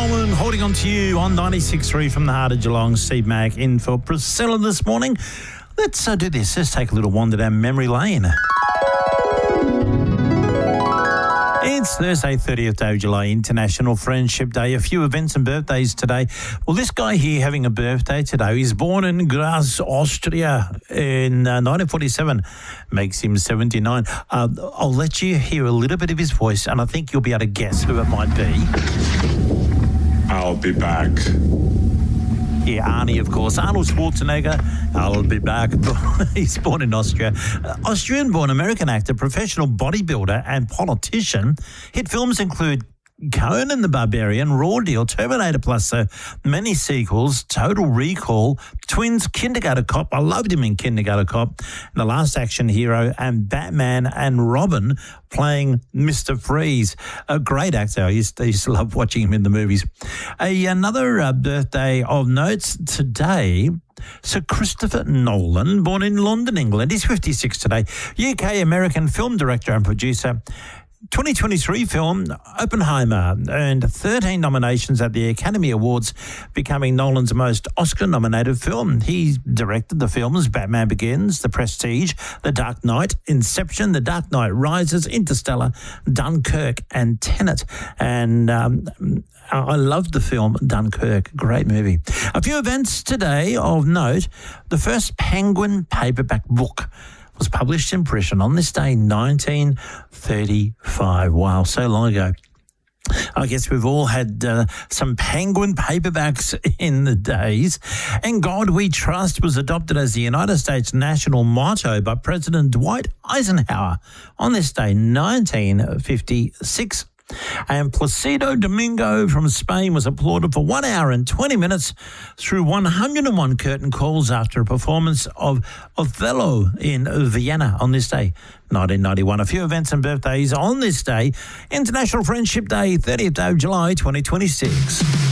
Coleman holding on to you on 96.3 from the heart of Geelong. Steve Mack in for Priscilla this morning. Let's do this. Let's take a little wander down memory lane. It's Thursday, 30th day of July, International Friendship Day. A few events and birthdays today. Well, this guy here having a birthday today. He's born in Graz, Austria in 1947. Makes him 79. I'll let you hear a little bit of his voice, and I think you'll be able to guess who it might be. I'll be back. Yeah, Arnie, of course. Arnold Schwarzenegger, I'll be back. He's born in Austria. Austrian-born American actor, professional bodybuilder and politician. Hit films include Conan the Barbarian, Raw Deal, Terminator Plus, so many sequels, Total Recall, Twins, Kindergarten Cop. I loved him in Kindergarten Cop. The Last Action Hero, and Batman and Robin playing Mr. Freeze. A great actor. I used to love watching him in the movies. Another birthday of notes today. Sir Christopher Nolan, born in London, England. He's 56 today. UK-American film director and producer. 2023 film Oppenheimer earned 13 nominations at the Academy Awards, becoming Nolan's most Oscar-nominated film. He directed the films Batman Begins, The Prestige, The Dark Knight, Inception, The Dark Knight Rises, Interstellar, Dunkirk, and Tenet. And I loved the film Dunkirk. Great movie. A few events today of note. The first Penguin paperback book was published in Britain on this day, 1935. Wow, so long ago. I guess we've all had some Penguin paperbacks in the days. "In God We Trust" was adopted as the United States national motto by President Dwight Eisenhower on this day, 1956. And Placido Domingo from Spain was applauded for 1 hour and 20 minutes through 101 curtain calls after a performance of Othello in Vienna on this day, 1991. A few events and birthdays on this day. International Friendship Day, 30th day of July, 2026.